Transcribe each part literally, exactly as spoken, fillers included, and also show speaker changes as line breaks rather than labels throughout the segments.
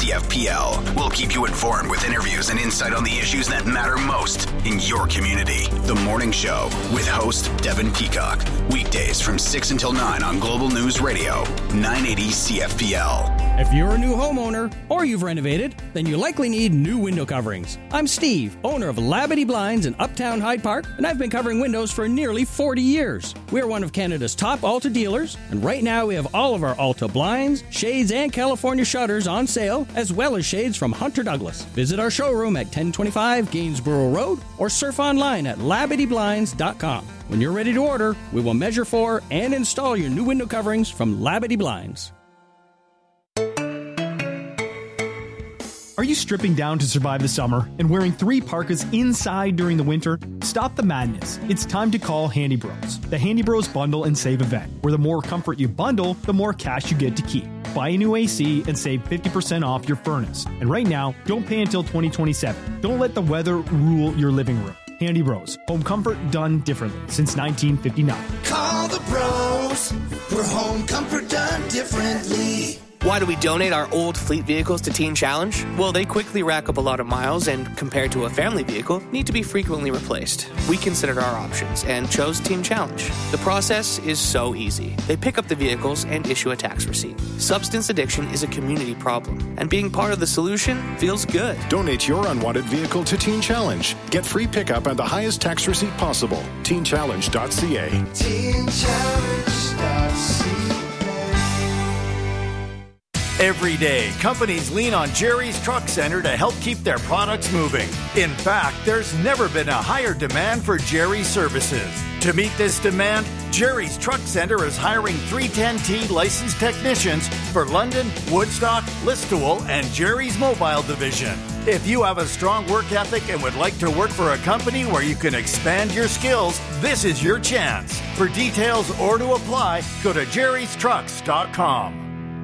C F P L. We'll keep you informed with interviews and insight on the issues that matter most in your community. The Morning Show with host Devin Peacock. Weekdays from six until nine on Global News Radio, nine eighty C F P L.
If you're a new homeowner or you've renovated, then you likely need new window coverings. I'm Steve, owner of Labadee Blinds in Uptown Hyde Park, and I've been covering windows for nearly forty years. We're one of Canada's top Alta dealers, and right now we have all of our Alta blinds, shades, and California shutters on sale, as well as shades from Hunter Douglas. Visit our showroom at ten twenty-five Gainsborough Road or surf online at labadee blinds dot com. When you're ready to order, we will measure for and install your new window coverings from Labadee Blinds.
Are you stripping down to survive the summer and wearing three parkas inside during the winter? Stop the madness. It's time to call Handy Bros. The Handy Bros Bundle and Save event, where the more comfort you bundle, the more cash you get to keep. Buy a new A C and save fifty percent off your furnace. And right now, don't pay until twenty twenty-seven. Don't let the weather rule your living room. Handy Bros. Home comfort done differently since nineteen fifty-nine.
Call the bros for home comfort done differently.
Why do we donate our old fleet vehicles to Teen Challenge? Well, they quickly rack up a lot of miles and, compared to a family vehicle, need to be frequently replaced. We considered our options and chose Teen Challenge. The process is so easy. They pick up the vehicles and issue a tax receipt. Substance addiction is a community problem, and being part of the solution feels good.
Donate your unwanted vehicle to Teen Challenge. Get free pickup and the highest tax receipt possible. teen challenge dot c a.
teen challenge dot c a.
Every day, companies lean on Jerry's Truck Center to help keep their products moving. In fact, there's never been a higher demand for Jerry's services. To meet this demand, Jerry's Truck Center is hiring three ten T licensed technicians for London, Woodstock, Listowel, and Jerry's Mobile Division. If you have a strong work ethic and would like to work for a company where you can expand your skills, this is your chance. For details or to apply, go to jerrys trucks dot com.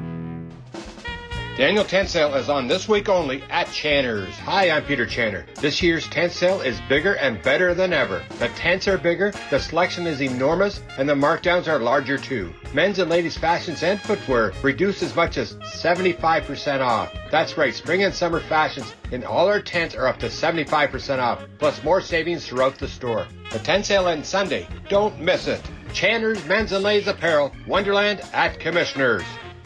The annual tent sale is on this week only at Channer's. Hi, I'm Peter Channer. This year's tent sale is bigger and better than ever. The tents are bigger, the selection is enormous, and the markdowns are larger too. Men's and ladies' fashions and footwear reduced as much as seventy-five percent off. That's right, spring and summer fashions in all our tents are up to seventy-five percent off, plus more savings throughout the store. The tent sale ends Sunday. Don't miss it. Channer's Men's and Ladies Apparel, Wonderland at Commissioners.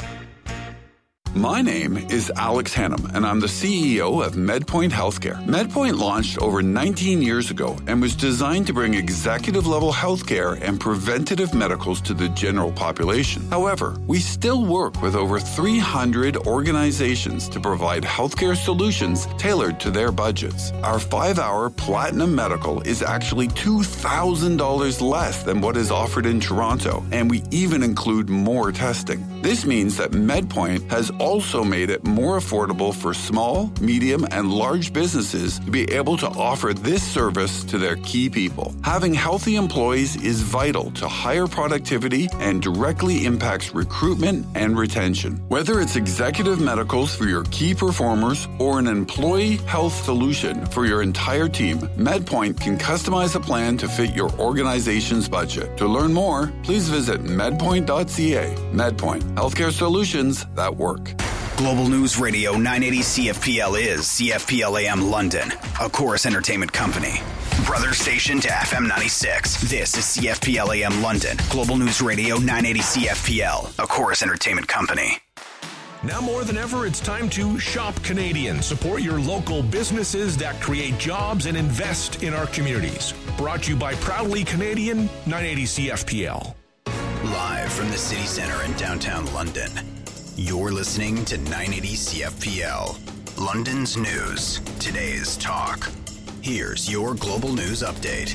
My name is Alex Hannum, and I'm the C E O of MedPoint Healthcare. MedPoint launched over nineteen years ago and was designed to bring executive-level healthcare and preventative medicals to the general population. However, we still work with over three hundred organizations to provide healthcare solutions tailored to their budgets. Our five-hour Platinum Medical is actually two thousand dollars less than what is offered in Toronto, and we even include more testing. This means that MedPoint has also made it more affordable for small, medium, and large businesses to be able to offer this service to their key people. Having healthy employees is vital to higher productivity and directly impacts recruitment and retention. Whether it's executive medicals for your key performers or an employee health solution for your entire team, MedPoint can customize a plan to fit your organization's budget. To learn more, please visit medpoint dot c a. MedPoint, healthcare solutions that work.
Global News Radio nine eighty C F P L is C F P L A M London, a Chorus Entertainment company. Brother station to F M ninety-six. This is C F P L A M London. Global News Radio nine eighty C F P L, a Chorus Entertainment company.
Now more than ever, it's time to shop Canadian. Support your local businesses that create jobs and invest in our communities. Brought to you by Proudly Canadian, nine eighty C F P L.
Live from the city centre in downtown London, you're listening to nine eighty C F P L. London's news, today's talk. Here's your global news update.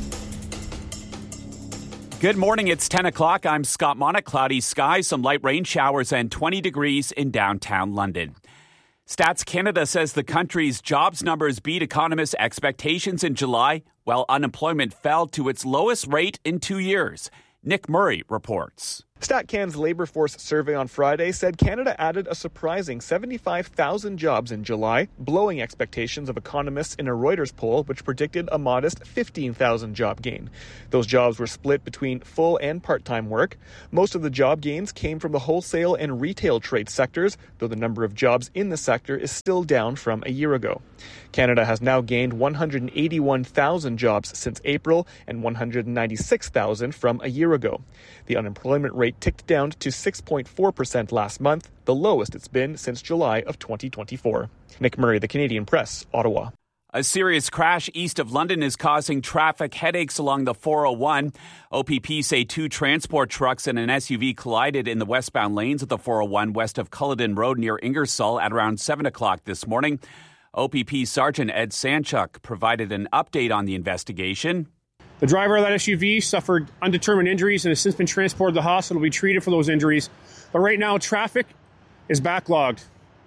Good morning. It's ten o'clock. I'm Scott Monick. Cloudy skies, some light rain showers, and twenty degrees in downtown London. Stats Canada says the country's jobs numbers beat economists' expectations in July, while unemployment fell to its lowest rate in two years. Nick Murray reports.
StatCan's labor force survey on Friday said Canada added a surprising seventy-five thousand jobs in July, blowing expectations of economists in a Reuters poll which predicted a modest fifteen thousand job gain. Those jobs were split between full and part-time work. Most of the job gains came from the wholesale and retail trade sectors, though the number of jobs in the sector is still down from a year ago. Canada has now gained one hundred eighty-one thousand jobs since April and one hundred ninety-six thousand from a year ago. The unemployment rate ticked down to six point four percent last month, the lowest it's been since July of twenty twenty-four. Nick Murray, The Canadian Press, Ottawa.
A serious crash east of London is causing traffic headaches along the four oh one. O P P say two transport trucks and an S U V collided in the westbound lanes of the four oh one west of Culloden Road near Ingersoll at around seven o'clock this morning. O P P Sergeant Ed Sanchuk provided an update on the investigation.
The driver of that S U V suffered undetermined injuries and has since been transported to the hospital to be treated for those injuries. But right now, traffic is backlogged.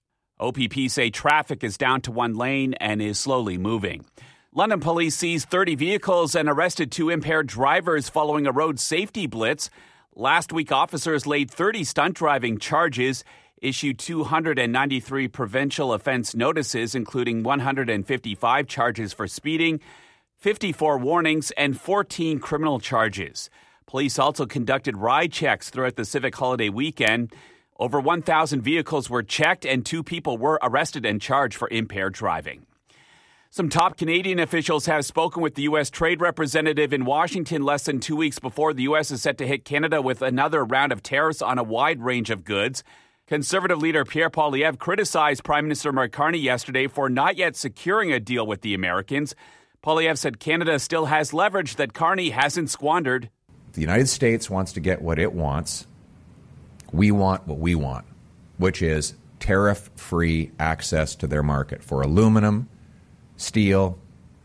O P P say traffic is down to one lane and is slowly moving. London police seized thirty vehicles and arrested two impaired drivers following a road safety blitz. Last week, officers laid thirty stunt driving charges, issued two hundred ninety-three provincial offense notices, including one hundred fifty-five charges for speeding, fifty-four warnings, and fourteen criminal charges. Police also conducted ride checks throughout the civic holiday weekend. Over one thousand vehicles were checked and two people were arrested and charged for impaired driving. Some top Canadian officials have spoken with the U S trade representative in Washington less than two weeks before the U S is set to hit Canada with another round of tariffs on a wide range of goods. Conservative leader Pierre Poilievre criticized Prime Minister Mark Carney yesterday for not yet securing a deal with the Americans. Poilievre said Canada still has leverage that Carney hasn't squandered.
The United States wants to get what it wants. We want what we want, which is tariff-free access to their market for aluminum, steel,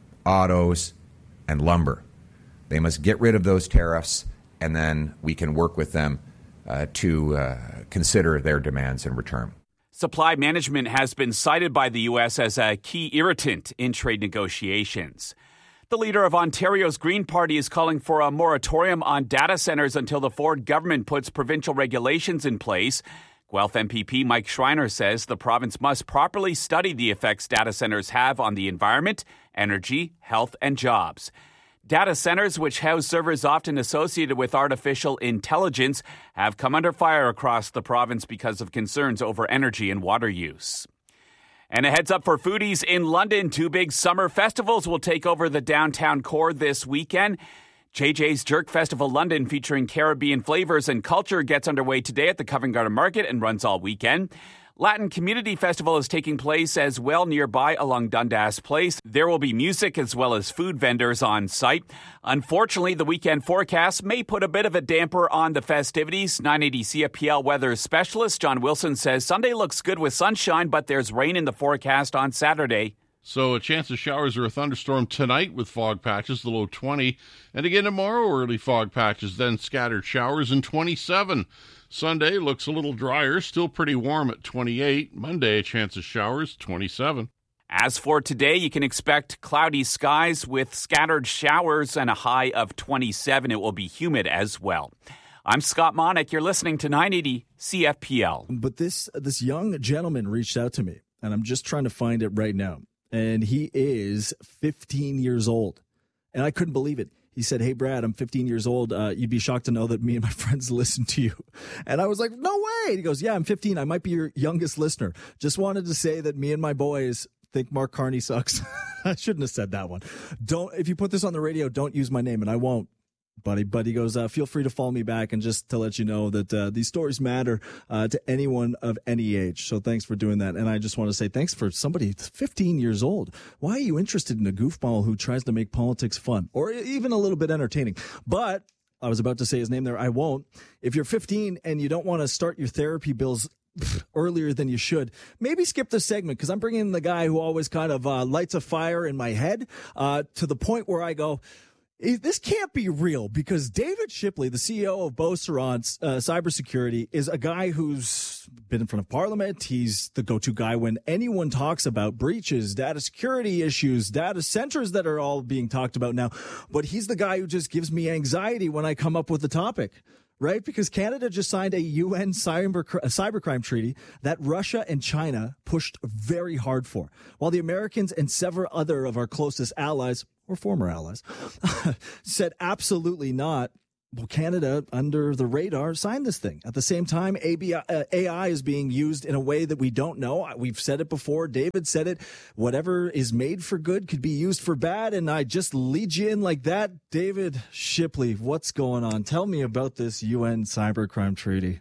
autos, and lumber. They must get rid of those tariffs, and then we can work with them uh, to uh, consider their demands in return.
Supply management has been cited by the U S as a key irritant in trade negotiations. The leader of Ontario's Green Party is calling for a moratorium on data centers until the Ford government puts provincial regulations in place. Guelph M P P Mike Schreiner says the province must properly study the effects data centers have on the environment, energy, health, and jobs. Data centers, which house servers often associated with artificial intelligence, have come under fire across the province because of concerns over energy and water use. And a heads up for foodies in London. Two big summer festivals will take over the downtown core this weekend. J J's Jerk Festival London, featuring Caribbean flavors and culture, gets underway today at the Covent Garden Market and runs all weekend. Latin Community Festival is taking place as well nearby along Dundas Place. There will be music as well as food vendors on site. Unfortunately, the weekend forecast may put a bit of a damper on the festivities. nine eighty C F P L weather specialist John Wilson says Sunday looks good with sunshine, but there's rain in the forecast on Saturday.
So a chance of showers or a thunderstorm tonight with fog patches, the low twenty. And again tomorrow, early fog patches, then scattered showers and twenty-seven. Sunday looks a little drier, still pretty warm at twenty-eight. Monday, a chance of showers, twenty-seven.
As for today, you can expect cloudy skies with scattered showers and a high of twenty-seven. It will be humid as well. I'm Scott Monick. You're listening to nine eighty C F P L.
But this this young gentleman reached out to me, and I'm just trying to find it right now. And he is fifteen years old. And I couldn't believe it. He said, "Hey, Brad, I'm fifteen years old. Uh, you'd be shocked to know that me and my friends listen to you." And I was like, "No way." He goes, "Yeah, I'm fifteen. I might be your youngest listener. Just wanted to say that me and my boys think Mark Carney sucks." I shouldn't have said that one. Don't, if you put this on the radio, don't use my name, and I won't. Buddy, but he goes, uh, feel free to follow me back, and just to let you know that uh, these stories matter uh, to anyone of any age. So thanks for doing that. And I just want to say thanks for somebody fifteen years old. Why are you interested in a goofball who tries to make politics fun or even a little bit entertaining? But I was about to say his name there. I won't. If you're fifteen and you don't want to start your therapy bills earlier than you should, maybe skip this segment, because I'm bringing in the guy who always kind of uh, lights a fire in my head uh, to the point where I go, this can't be real, because David Shipley, the C E O of Beauceron uh, Cybersecurity, is a guy who's been in front of Parliament. He's the go-to guy when anyone talks about breaches, data security issues, data centers that are all being talked about now. But he's the guy who just gives me anxiety when I come up with the topic. right? Because Canada just signed a U N cyber, cybercrime treaty that Russia and China pushed very hard for, while the Americans and several other of our closest allies, or former allies, said absolutely not. Well, Canada, under the radar, signed this thing. At the same time, A I is being used in a way that we don't know. We've said it before. David said it. Whatever is made for good could be used for bad, and I just lead you in like that. David Shipley, what's going on? Tell me about this U N cybercrime treaty.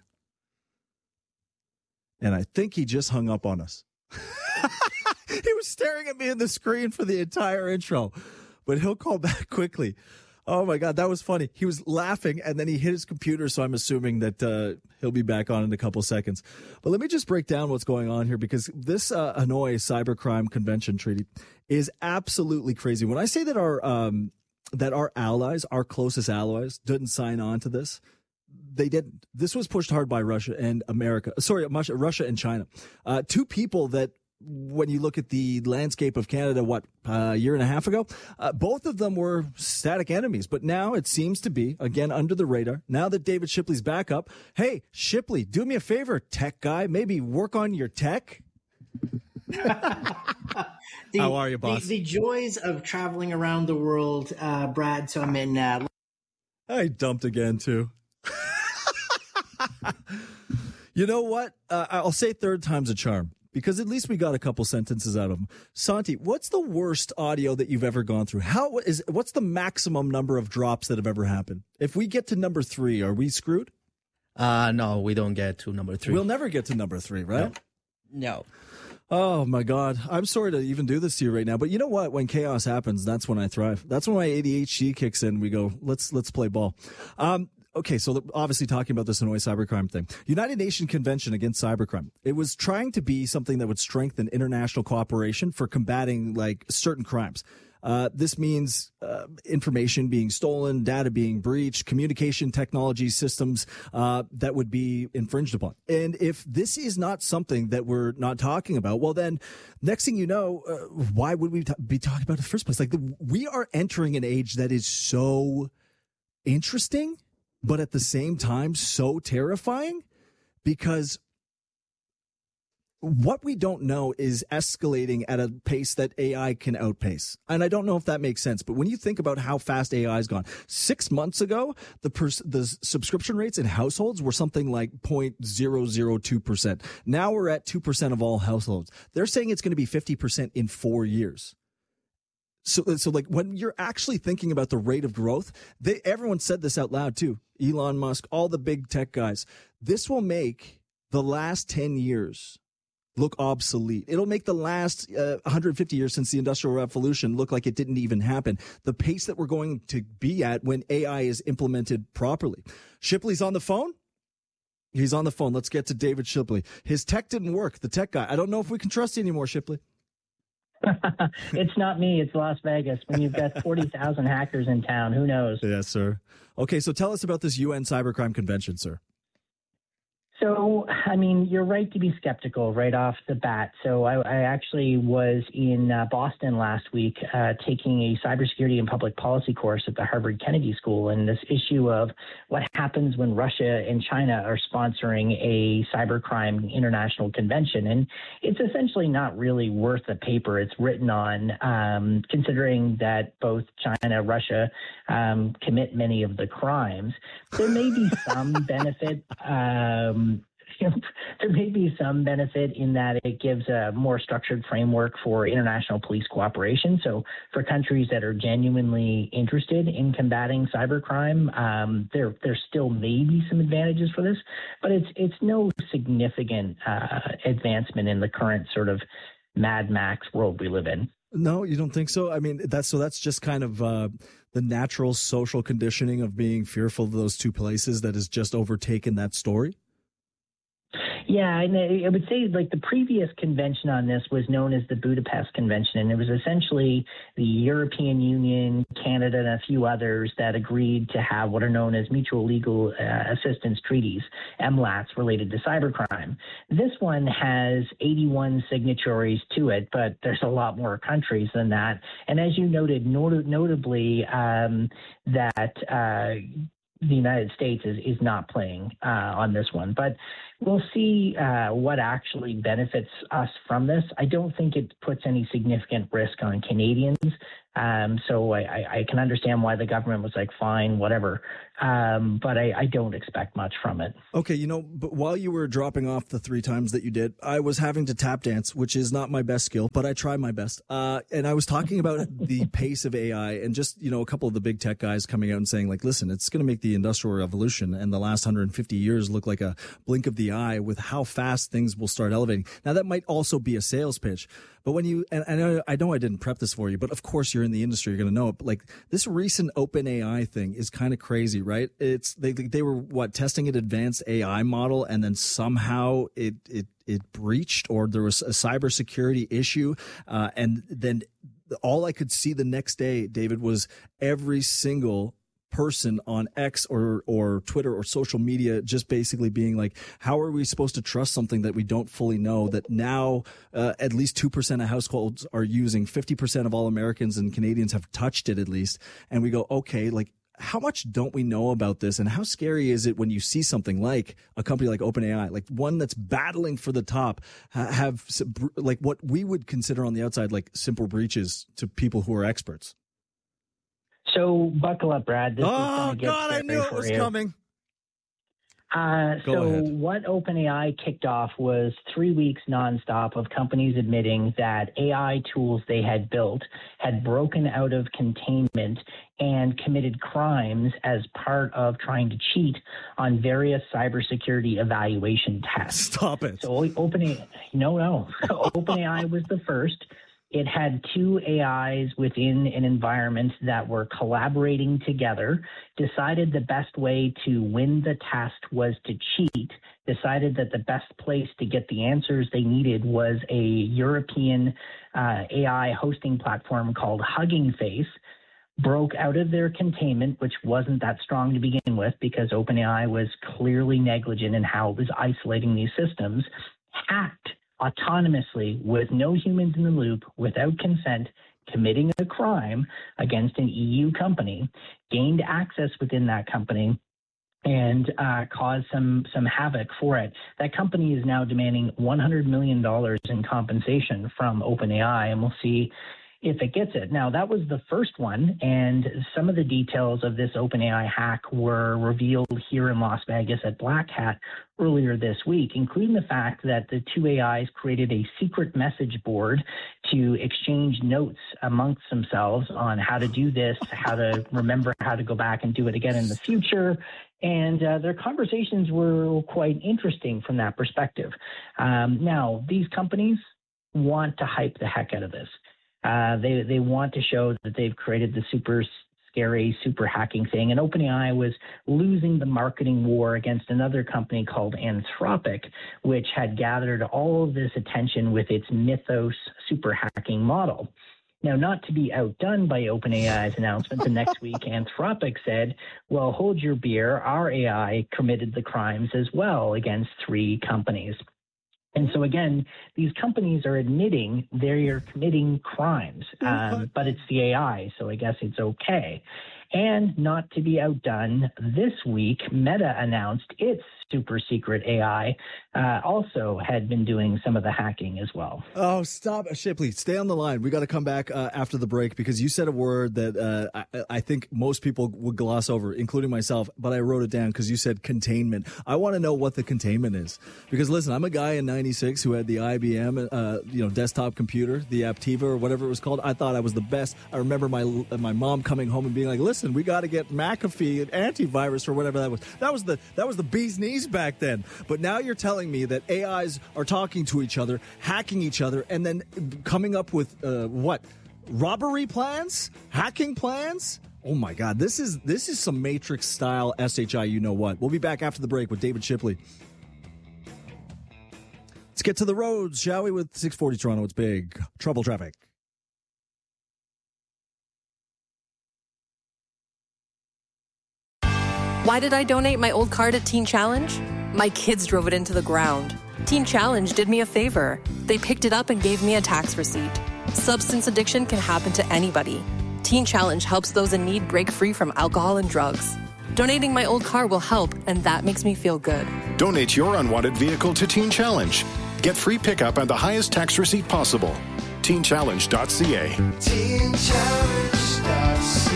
And I think he just hung up on us. He was staring at me in the screen for the entire intro, but he'll call back quickly. Oh, my God, that was funny. He was laughing, and then he hit his computer, so I'm assuming that uh, he'll be back on in a couple seconds. But let me just break down what's going on here, because this uh, Hanoi Cybercrime Convention Treaty is absolutely crazy. When I say that our um, that our allies, our closest allies, didn't sign on to this, they didn't. This was pushed hard by Russia and America. Sorry, Russia and China. Uh, two people that, when you look at the landscape of Canada, what, uh, a year and a half ago, uh, both of them were static enemies. But now it seems to be, again, under the radar. Now that David Shipley's back up, hey, Shipley, do me a favor, tech guy, maybe work on your tech.
the,
How are you, boss?
The, the joys of traveling around the world, uh, Brad. So I'm in. Uh...
I dumped again, too. You know what? Uh, I'll say third time's a charm, because at least we got a couple sentences out of him. Santi, what's the worst audio that you've ever gone through? How is what's the maximum number of drops that have ever happened? If we get to number three, are we screwed?
Uh, no, we don't get to number three.
We'll never get to number three, right?
No.
Oh, my God. I'm sorry to even do this to you right now, but you know what? When chaos happens, that's when I thrive. That's when my A D H D kicks in. We go, let's let's play ball. Um, Okay, so obviously talking about this Hanoi cybercrime thing. United Nations Convention Against Cybercrime. It was trying to be something that would strengthen international cooperation for combating like certain crimes. Uh, this means uh, information being stolen, data being breached, communication technology systems uh, that would be infringed upon. And if this is not something that we're not talking about, well, then next thing you know, uh, why would we t- be talking about it in the first place? Like the, we are entering an age that is so interesting, but at the same time, so terrifying, because what we don't know is escalating at a pace that A I can outpace. And I don't know if that makes sense, but when you think about how fast A I has gone, six months ago, the pers- the subscription rates in households were something like zero point zero zero two percent. Now we're at two percent of all households. They're saying it's going to be fifty percent in four years. So, so like when you're actually thinking about the rate of growth, they, everyone said this out loud too. Elon Musk, all the big tech guys. This will make the last ten years look obsolete. It'll make the last uh, one hundred fifty years since the Industrial Revolution look like it didn't even happen. The pace that we're going to be at when A I is implemented properly. Shipley's on the phone. He's on the phone. Let's get to David Shipley. His tech didn't work. The tech guy. I don't know if we can trust you anymore, Shipley.
It's not me. It's Las Vegas. When you've got forty thousand hackers in town, who knows?
Yes, sir. Okay, so tell us about this U N Cybercrime Convention, sir.
So, I mean, you're right to be skeptical right off the bat. So I, I actually was in uh, Boston last week uh, taking a cybersecurity and public policy course at the Harvard Kennedy School, and this issue of what happens when Russia and China are sponsoring a cybercrime international convention. And it's essentially not really worth the paper it's written on, um, considering that both China and Russia um, commit many of the crimes. There may be some benefit. Um, There may be some benefit in that it gives a more structured framework for international police cooperation. So for countries that are genuinely interested in combating cybercrime, um, there there still may be some advantages for this, but it's it's no significant uh, advancement in the current sort of Mad Max world we live in.
No, you don't think so? I mean, that's so that's just kind of uh, the natural social conditioning of being fearful of those two places that has just overtaken that story?
Yeah, and I would say like the previous convention on this was known as the Budapest Convention, and it was essentially the European Union, Canada, and a few others that agreed to have what are known as mutual legal uh, assistance treaties, M LATs, related to cybercrime. This one has eighty-one signatories to it, but there's a lot more countries than that. And as you noted, not- notably um, that uh, the United States is, is not playing uh, on this one. But we'll see uh, what actually benefits us from this. I don't think it puts any significant risk on Canadians. Um, so I, I, I can understand why the government was like, fine, whatever. Um, but I, I don't expect much from it.
Okay, you know, but while you were dropping off the three times that you did, I was having to tap dance, which is not my best skill, but I try my best. Uh, and I was talking about the pace of A I and just, you know, a couple of the big tech guys coming out and saying, like, listen, it's going to make the Industrial Revolution and the last one hundred fifty years look like a blink of the eye with how fast things will start elevating. Now, that might also be a sales pitch. But when you, and I know, I know I didn't prep this for you, but of course you're in the industry, you're going to know it. Like this recent OpenAI thing is kind of crazy, right? It's, they, they were what, testing an advanced A I model and then somehow it, it, it breached or there was a cybersecurity issue. Uh, and then all I could see the next day, David, was every single person on X or or Twitter or social media just basically being like, how are we supposed to trust something that we don't fully know, that now uh, at least two percent of households are using, fifty percent of all Americans and Canadians have touched it at least. And we go, okay, like, how much don't we know about this? And how scary is it when you see something like a company like OpenAI, like one that's battling for the top, have like what we would consider on the outside like simple breaches to people who are experts?
So buckle up, Brad. This
oh,
is get
God, I knew it was
you.
coming.
Uh,
Go
so
ahead.
what OpenAI kicked off was three weeks nonstop of companies admitting that A I tools they had built had broken out of containment and committed crimes as part of trying to cheat on various cybersecurity evaluation tests.
Stop it.
So OpenAI, no, no. OpenAI was the first. It had two A Is within an environment that were collaborating together, decided the best way to win the test was to cheat, decided that the best place to get the answers they needed was a European uh, A I hosting platform called Hugging Face, broke out of their containment, which wasn't that strong to begin with because OpenAI was clearly negligent in how it was isolating these systems, hacked autonomously with no humans in the loop, without consent, committing a crime against an E U company, gained access within that company, and uh, caused some some havoc for it. That company is now demanding one hundred million dollars in compensation from OpenAI, and we'll see if it gets it. Now, that was the first one, and some of the details of this OpenAI hack were revealed here in Las Vegas at Black Hat earlier this week, including the fact that the two A Is created a secret message board to exchange notes amongst themselves on how to do this, how to remember how to go back and do it again in the future. And uh, their conversations were quite interesting from that perspective. Um, now, these companies want to hype the heck out of this. Uh, they they want to show that they've created the super scary, super hacking thing. And OpenAI was losing the marketing war against another company called Anthropic, which had gathered all of this attention with its Mythos super hacking model. Now, not to be outdone by OpenAI's announcement, the next week Anthropic said, well, hold your beer, our A I committed the crimes as well against three companies. And so, again, these companies are admitting they're committing crimes, um, but it's the A I, so I guess it's okay. And not to be outdone, this week, Meta announced its super secret A I uh, also had been doing some of the hacking as well.
Oh, stop. Shipley, stay on the line. We got to come back uh, after the break because you said a word that uh, I, I think most people would gloss over, including myself, but I wrote it down because you said containment. I want to know what the containment is because, listen, I'm a guy in ninety-six who had the I B M uh, you know, desktop computer, the Aptiva or whatever it was called. I thought I was the best. I remember my my mom coming home and being like, listen, we got to get McAfee and antivirus or whatever that was. That was the that was the bee's knees back then. But now you're telling me that A Is are talking to each other, hacking each other, and then coming up with uh, what? Robbery plans? Hacking plans? Oh my God, this is this is some Matrix style S H I you know what. We'll be back after the break with David Shipley. Let's get to the roads, shall we, with six forty Toronto. It's big trouble traffic.
Why did I donate my old car to Teen Challenge? My kids drove it into the ground. Teen Challenge did me a favor. They picked it up and gave me a tax receipt. Substance addiction can happen to anybody. Teen Challenge helps those in need break free from alcohol and drugs. Donating my old car will help, and that makes me feel good.
Donate your unwanted vehicle to Teen Challenge. Get free pickup and the highest tax receipt possible. teen challenge dot c a.
teen challenge dot c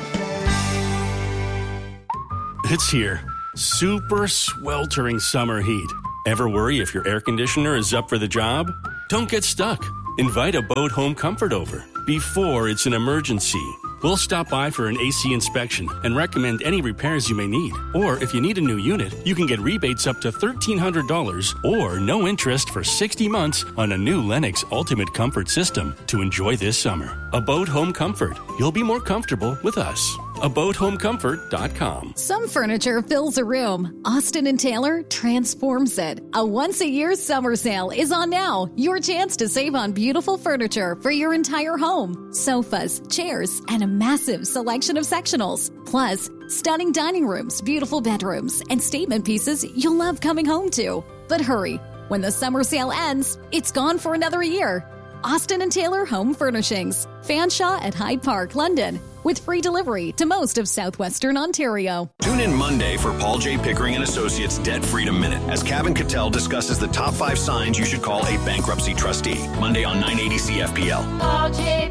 a.
It's here. Super sweltering summer heat. Ever worry if your air conditioner is up for the job? Don't get stuck. Invite a Boat Home Comfort over before it's an emergency. We'll stop by for an A C inspection and recommend any repairs you may need. Or if you need a new unit, you can get rebates up to thirteen hundred dollars or no interest for sixty months on a new Lennox Ultimate Comfort system to enjoy this summer. A Boat Home Comfort. You'll be more comfortable with us. a boat home comfort dot com.
Some furniture fills a room. Austin and Taylor transforms it. A once-a-year summer sale is on now. Your chance to save on beautiful furniture for your entire home. Sofas, chairs, and a massive selection of sectionals. Plus, stunning dining rooms, beautiful bedrooms, and statement pieces you'll love coming home to. But hurry, when the summer sale ends, it's gone for another year. Austin and Taylor Home Furnishings. Fanshawe at Hyde Park, London. With free delivery to most of southwestern Ontario.
Tune in Monday for Paul J. Pickering and Associates Debt Freedom Minute as Kevin Cattell discusses the top five signs you should call a bankruptcy trustee. Monday on nine eighty C F P L.
Paul J.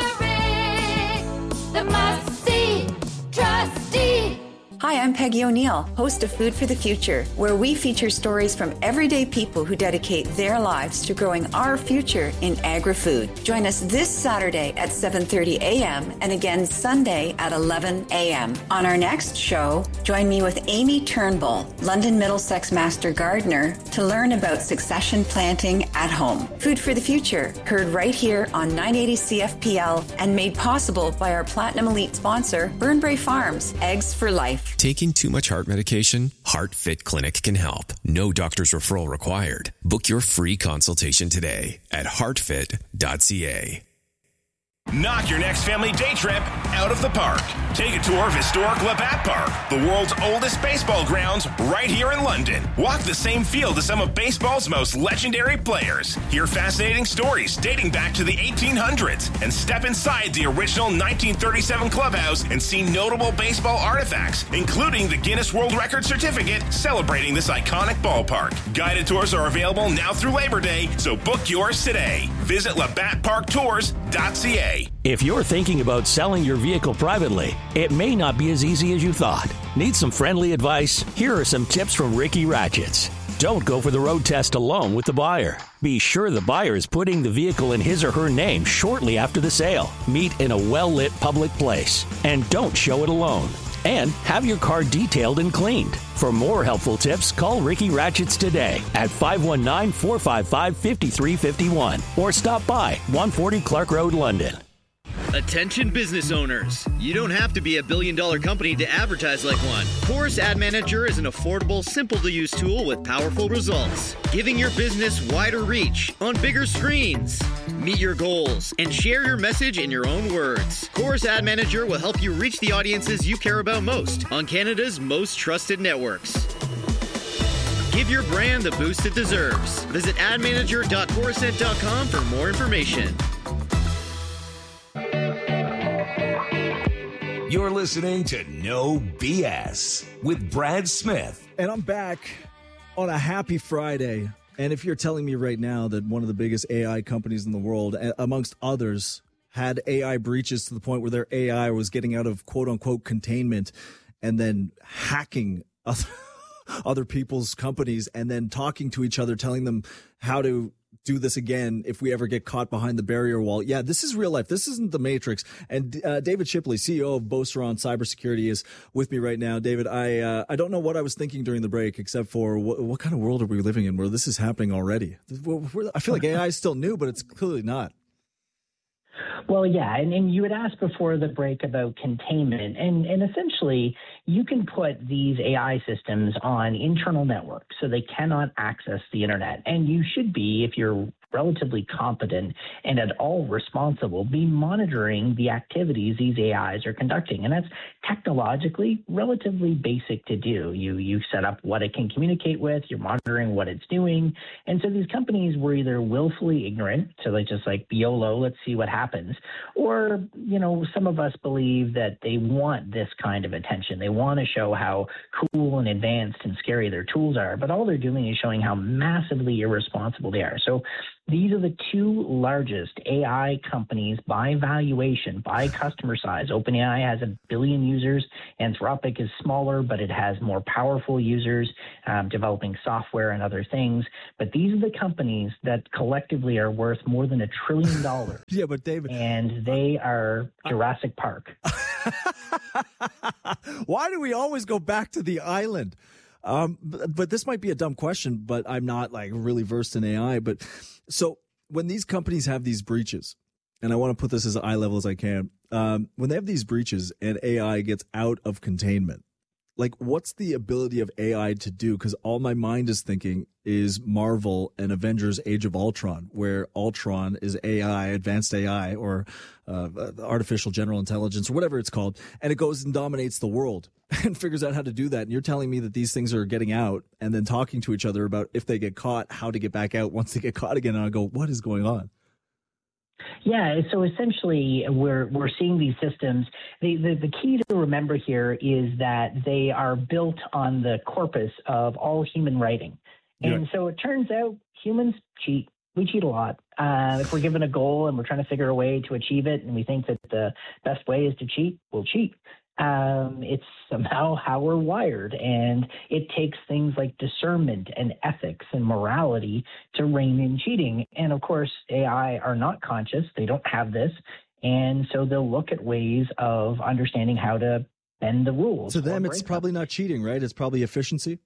Pickering, the must-see trustee.
Hi, I'm Peggy O'Neill, host of Food for the Future, where we feature stories from everyday people who dedicate their lives to growing our future in agri-food. Join us this Saturday at seven thirty a.m. and again Sunday at eleven a.m. On our next show, join me with Amy Turnbull, London Middlesex Master Gardener, to learn about succession planting at home. Food for the Future, heard right here on nine eighty C F P L and made possible by our Platinum Elite sponsor, Burnbrae Farms, Eggs for Life.
Taking too much heart medication? HeartFit Clinic can help. No doctor's referral required. Book your free consultation today at heart fit dot c a.
Knock your next family day trip out of the park. Take a tour of historic Labatt Park, the world's oldest baseball grounds, right here in London. Walk the same field as some of baseball's most legendary players. Hear fascinating stories dating back to the eighteen hundreds and step inside the original nineteen thirty-seven clubhouse and see notable baseball artifacts, including the Guinness World Record certificate celebrating this iconic ballpark. Guided tours are available now through Labor Day, so book yours today. Visit labatt park tours dot c a.
If you're thinking about selling your vehicle privately, it may not be as easy as you thought. Need some friendly advice? Here are some tips from Ricky Ratchets. Don't go for the road test alone with the buyer. Be sure the buyer is putting the vehicle in his or her name shortly after the sale. Meet in a well-lit public place. And don't show it alone. And have your car detailed and cleaned. For more helpful tips, call Ricky Ratchets today at five one nine, four five five, five three five one or stop by one forty Clark Road, London.
Attention business owners. You don't have to be a billion dollar company to advertise like one. Chorus Ad Manager is an affordable, simple to use tool with powerful results, giving your business wider reach on bigger screens. Meet your goals and share your message in your own words. Chorus Ad Manager will help you reach the audiences you care about most on Canada's most trusted networks. Give your brand the boost it deserves. Visit ad manager dot chorusnet dot com for more information.
You're listening to No B S with Brad Smith.
And I'm back on a happy Friday. And if you're telling me right now that one of the biggest A I companies in the world, amongst others, had A I breaches to the point where their A I was getting out of quote-unquote containment and then hacking other, other people's companies and then talking to each other, telling them how to do this again if we ever get caught behind the barrier wall. Yeah, this is real life. This isn't the Matrix. And uh, David Shipley, C E O of Beauceron Cybersecurity, is with me right now. David, I uh, I don't know what I was thinking during the break, except for what, what kind of world are we living in where this is happening already? I feel like A I is still new, but it's clearly not.
Well, yeah, and, and you had asked before the break about containment, and, and essentially you can put these A I systems on internal networks so they cannot access the internet. And you should be, if you're relatively competent and at all responsible be monitoring the activities these A Is are conducting. And that's technologically relatively basic to do. You you set up what it can communicate with, you're monitoring what it's doing. And so these companies were either willfully ignorant, so they just like YOLO, let's see what happens, or, you know, some of us believe that they want this kind of attention. They want to show how cool and advanced and scary their tools are, but all they're doing is showing how massively irresponsible they are. So these are the two largest A I companies by valuation, by customer size. OpenAI has a billion users. Anthropic is smaller, but it has more powerful users um, developing software and other things. But these are the companies that collectively are worth more than a trillion dollars.
Yeah, but David,
and they are Jurassic Park.
Why do we always go back to the island? Um, but, but this might be a dumb question, but I'm not like really versed in A I. But so when these companies have these breaches, and I want to put this as eye level as I can, um, when they have these breaches and A I gets out of containment, like what's the ability of A I to do? Because all my mind is thinking is Marvel and Avengers Age of Ultron, where Ultron is A I, advanced A I, or uh, artificial general intelligence, or whatever it's called, and it goes and dominates the world and figures out how to do that. And you're telling me that these things are getting out and then talking to each other about if they get caught, how to get back out once they get caught again. And I go, what is going on?
Yeah, so essentially we're we're seeing these systems. The, the the key to remember here is that they are built on the corpus of all human writing. And
Yeah.
so it turns out humans cheat. We cheat a lot. Uh, if we're given a goal and we're trying to figure a way to achieve it, and we think that the best way is to cheat, we'll cheat. Um, it's somehow how we're wired, and it takes things like discernment and ethics and morality to rein in cheating. And of course, A I are not conscious. They don't have this. And so they'll look at ways of understanding how to bend the rules.
To them,
or
it's
break them.
probably not cheating, right? It's probably efficiency.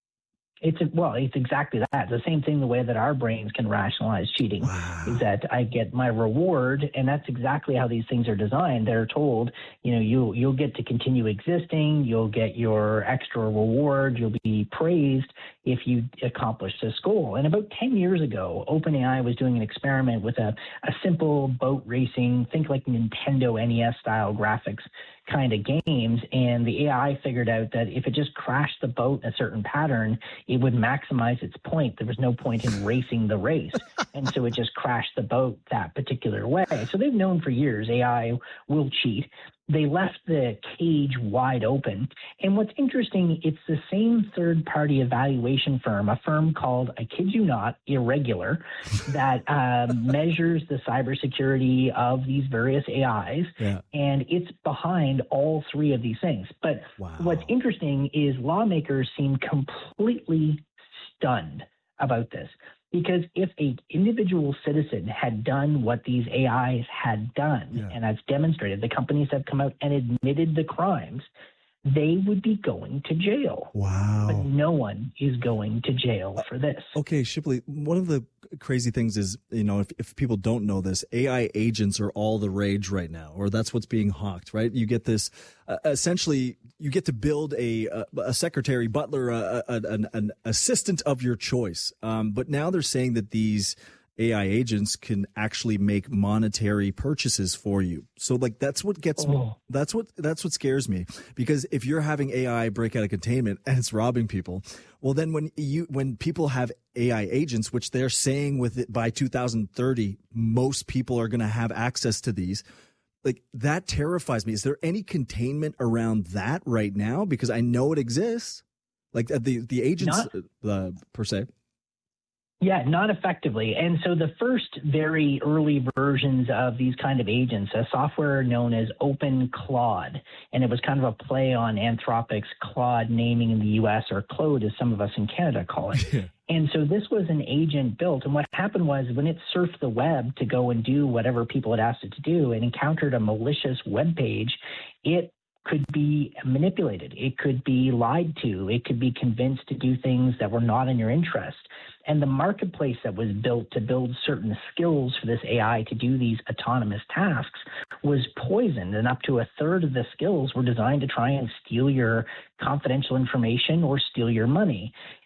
It's a, well, it's exactly that. The same thing, the way that our brains can rationalize cheating is that I get my reward, and that's exactly how these things are designed. They're told, you know, you you'll get to continue existing, you'll get your extra reward, you'll be praised if you accomplish this goal. And about ten years ago, OpenAI was doing an experiment with a, a simple boat racing, think like Nintendo N E S style graphics kind of games, and the A I figured out that if it just crashed the boat in a certain pattern, it would maximize its point. There was no point in racing the race, and so it just crashed the boat that particular way. So they've known for years A I will cheat. They left the cage wide open. And what's interesting, it's the same third-party evaluation firm, a firm called, I kid you not, Irregular, that um, measures the cybersecurity of these various A Is.
Yeah.
And it's behind all three of these things. But what's interesting is lawmakers seem completely stunned about this. Because if an individual citizen had done what these A Is had done, and as demonstrated, the companies have come out and admitted the crimes, they would be going to jail.
Wow.
But no one is going to jail for this.
Okay, Shipley, one of the crazy things is, you know, if, if people don't know this, A I agents are all the rage right now, or that's what's being hawked, right? You get this, uh, essentially, you get to build a a, a secretary, butler, a, a, an, an assistant of your choice. Um, but now they're saying that these A I agents can actually make monetary purchases for you. So like that's what gets me.
Oh.
That's what that's what scares me, because if you're having A I break out of containment and it's robbing people, well then when you when people have A I agents, which they're saying with it by two thousand thirty, most people are going to have access to these. Like that terrifies me. Is there any containment around that right now? Because I know it exists. Like uh, the the agents
Not-
uh, per se.
Yeah, not effectively. And so the first very early versions of these kind of agents, a software known as OpenClaude, and it was kind of a play on Anthropic's Claude naming in the U S, or Claude as some of us in Canada call it. And so this was an agent built. And what happened was when it surfed the web to go and do whatever people had asked it to do and encountered a malicious web page, it could be manipulated. It could be lied to. It could be convinced to do things that were not in your interest. And the marketplace that was built to build certain skills for this A I to do these autonomous tasks was poisoned. And up to a third of the skills were designed to try and steal your confidential information or steal your money.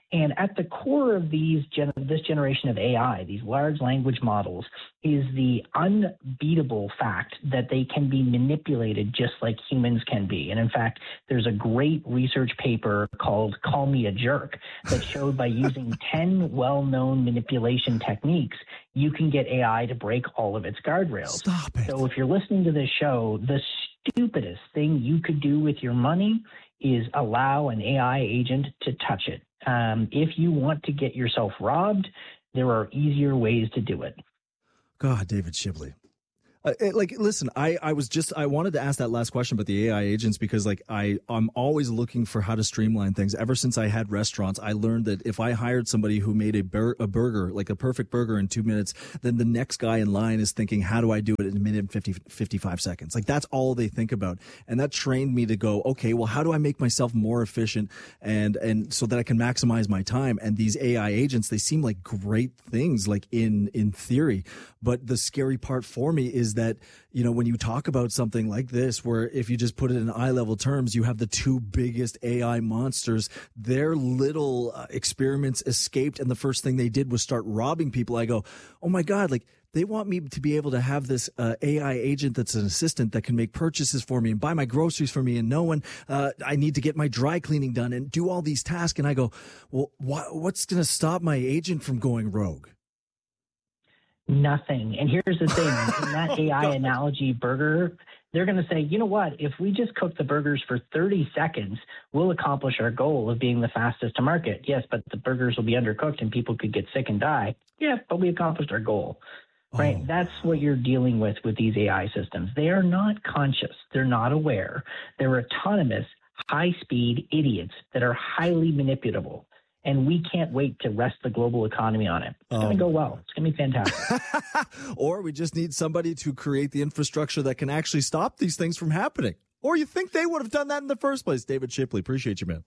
And at the core of these gen- this generation of A I, these large language models, is the unbeatable fact that they can be manipulated just like humans can be. And in fact, there's a great research paper called Call Me a Jerk that showed by using ten well-known manipulation techniques, you can get A I to break all of its guardrails.
Stop it.
So if you're listening to this show, the stupidest thing you could do with your money is allow an A I agent to touch it. Um, if you want to get yourself robbed, there are easier ways to do it.
God, David Shipley. Uh, it, like, listen, I, I was just, I wanted to ask that last question about the A I agents because, like, I, I'm always looking for how to streamline things. Ever since I had restaurants, I learned that if I hired somebody who made a, bur- a burger, like a perfect burger in two minutes, then the next guy in line is thinking, how do I do it in a minute and fifty, fifty-five seconds? Like, that's all they think about. And that trained me to go, okay, well, how do I make myself more efficient and, and so that I can maximize my time? And these A I agents, they seem like great things, like in, in theory. But the scary part for me is that, you know, when you talk about something like this, where if you just put it in eye level terms, you have the two biggest A I monsters, their little uh, experiments escaped. And the first thing they did was start robbing people. I go, oh my God, like they want me to be able to have this uh, A I agent that's an assistant that can make purchases for me and buy my groceries for me and know when uh, I need to get my dry cleaning done and do all these tasks. And I go, well, wh- what's going to stop my agent from going rogue?
Nothing. And here's the thing, in that A I oh, analogy burger, they're going to say, you know what, if we just cook the burgers for thirty seconds, we'll accomplish our goal of being the fastest to market. Yes, but the burgers will be undercooked and people could get sick and die. Yeah, but we accomplished our goal. Right? Oh. That's what you're dealing with with these A I systems. They are not conscious. They're not aware. They're autonomous, high-speed idiots that are highly manipulable. And we can't wait to rest the global economy on it. It's oh. going to go well. It's going to be fantastic.
Or we just need somebody to create the infrastructure that can actually stop these things from happening. Or you think they would have done that in the first place. David Shipley, appreciate you, man.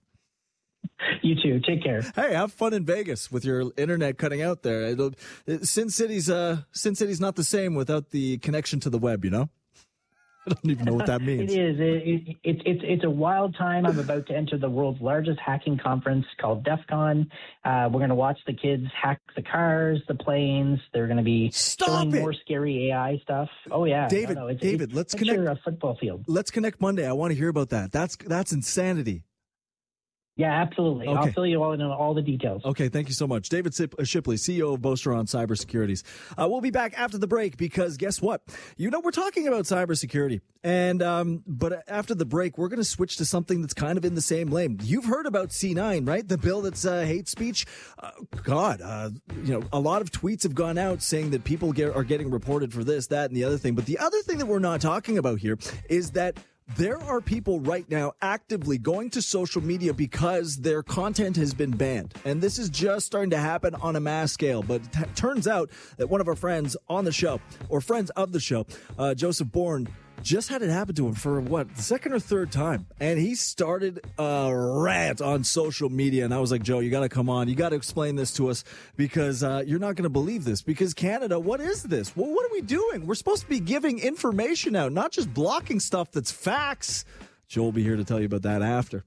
You too. Take care.
Hey, have fun in Vegas with your internet cutting out there. It'll, it, Sin City's uh, Sin City's not the same without the connection to the web, you know? I don't even know what that means.
It is. It, it, it, it's it's a wild time. I'm about to enter the world's largest hacking conference called DEF CON. Uh, we're going to watch the kids hack the cars, the planes. They're going to be
Stop
showing
it.
more scary A I stuff. Oh, yeah.
David,
no, no, it's,
David,
it's,
let's
it's
connect.
a football field.
Let's connect Monday. I want to hear about that. That's that's insanity.
Yeah, absolutely.
Okay.
I'll fill you all in on all the details.
Okay, thank you so much. David Shipley, C E O of Boaster Cybersecurities. Uh, we'll be back after the break because guess what? You know, we're talking about cybersecurity. And, um, but after the break, we're going to switch to something that's kind of in the same lane. You've heard about C nine, right? The bill that's uh, hate speech. Uh, God, uh, you know, a lot of tweets have gone out saying that people get, are getting reported for this, that, and the other thing. But the other thing that we're not talking about here is that there are people right now actively going to social media because their content has been banned. And this is just starting to happen on a mass scale. But it t- turns out that one of our friends on the show, or friends of the show, uh, Joseph Bourne, just had it happen to him for, what, the second or third time. And he started a rant on social media. And I was like, Joe, you got to come on. You got to explain this to us because uh, you're not going to believe this. Because Canada, what is this? Well, what are we doing? We're supposed to be giving information out, not just blocking stuff that's facts. Joe will be here to tell you about that after.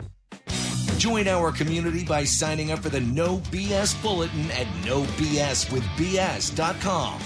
Join our community by signing up for the No B S Bulletin at no b s with b s dot com.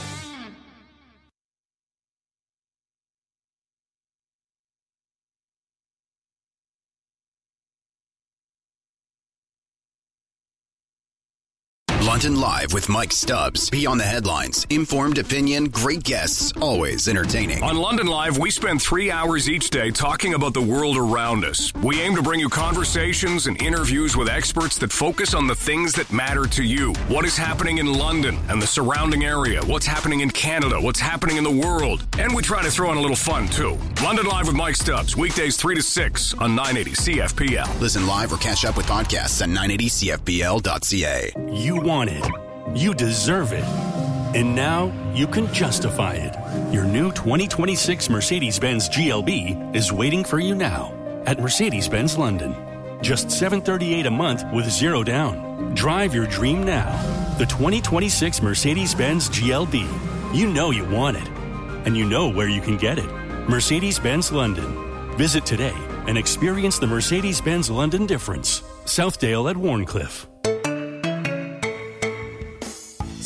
London Live with Mike Stubbs. Be on the headlines. Informed opinion, great guests, always entertaining.
On London Live, we spend three hours each day talking about the world around us. We aim to bring you conversations and interviews with experts that focus on the things that matter to you. What is happening in London and the surrounding area? What's happening in Canada? What's happening in the world? And we try to throw in a little fun, too. London Live with Mike Stubbs, weekdays three to six on nine eighty C F P L.
Listen live or catch up with podcasts at nine eighty C F P L dot C A.
You want it. You deserve it. And now you can justify it. Your new twenty twenty-six Mercedes-Benz G L B is waiting for you now at Mercedes-Benz London. Just seven hundred thirty-eight dollars a month with zero down. Drive your dream now. The twenty twenty-six Mercedes-Benz G L B. You know you want it. And you know where you can get it. Mercedes-Benz London. Visit today and experience the Mercedes-Benz London difference. Southdale at Warncliffe.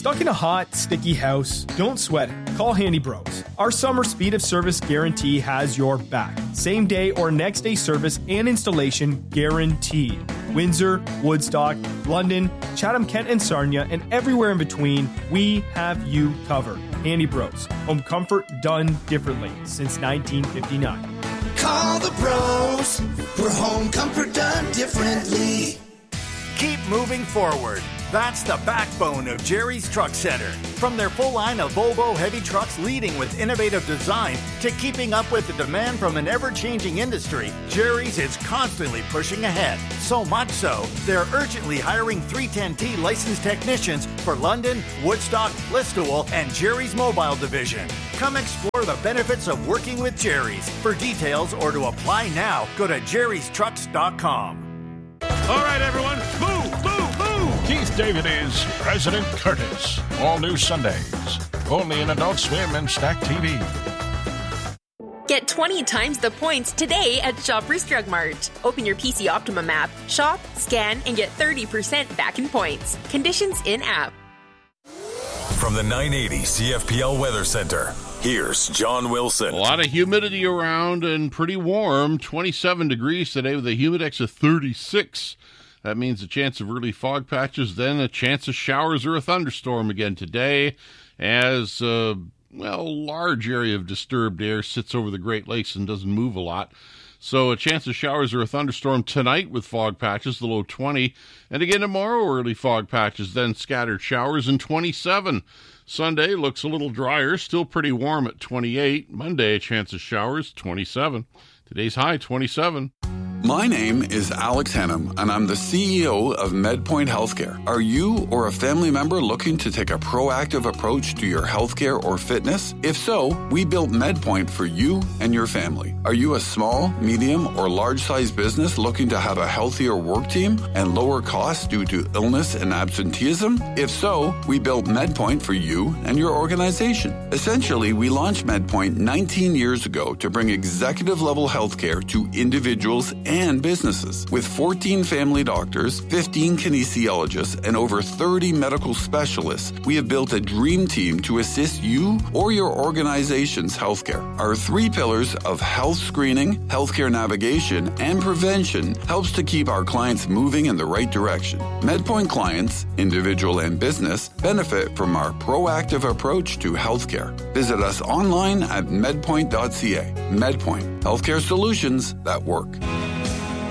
Stuck in a hot, sticky house? Don't sweat it. Call Handy Bros. Our summer speed of service guarantee has your back. Same day or next day service and installation guaranteed. Windsor, Woodstock, London, Chatham-Kent and Sarnia, and everywhere in between, we have you covered. Handy Bros. Home comfort done differently since nineteen fifty-nine.
Call the bros for home comfort done differently.
Keep moving forward. That's the backbone of Jerry's Truck Center. From their full line of Volvo heavy trucks leading with innovative design to keeping up with the demand from an ever-changing industry, Jerry's is constantly pushing ahead. So much so, they're urgently hiring three ten T licensed technicians for London, Woodstock, Listowel, and Jerry's Mobile Division. Come explore the benefits of working with Jerry's. For details or to apply now, go to jerrys trucks dot com.
All right, everyone, move, move, move! Keith David is President Curtis. All new Sundays. Only in Adult Swim and Stack T V.
Get twenty times the points today at Shoppers Drug Mart. Open your P C Optimum app, shop, scan, and get thirty percent back in points. Conditions in-app.
From the nine eighty C F P L Weather Center, here's John Wilson.
A lot of humidity around and pretty warm. twenty-seven degrees today with a humidex of thirty-six. That means a chance of early fog patches, then a chance of showers or a thunderstorm again today as a, well, large area of disturbed air sits over the Great Lakes and doesn't move a lot. So a chance of showers or a thunderstorm tonight with fog patches, the low twenty. And again tomorrow, early fog patches, then scattered showers and twenty-seven. Sunday looks a little drier, still pretty warm at twenty-eight. Monday, a chance of showers, twenty-seven. Today's high, twenty-seven.
My name is Alex Hannum, and I'm the C E O of MedPoint Healthcare. Are you or a family member looking to take a proactive approach to your healthcare or fitness? If so, we built MedPoint for you and your family. Are you a small, medium, or large-sized business looking to have a healthier work team and lower costs due to illness and absenteeism? If so, we built MedPoint for you and your organization. Essentially, we launched MedPoint nineteen years ago to bring executive-level healthcare to individuals and businesses. With fourteen family doctors, fifteen kinesiologists, and over thirty medical specialists, we have built a dream team to assist you or your organization's healthcare. Our three pillars of health screening, healthcare navigation, and prevention helps to keep our clients moving in the right direction. MedPoint clients, individual and business, benefit from our proactive approach to healthcare. Visit us online at medpoint dot c a. MedPoint, healthcare solutions that work.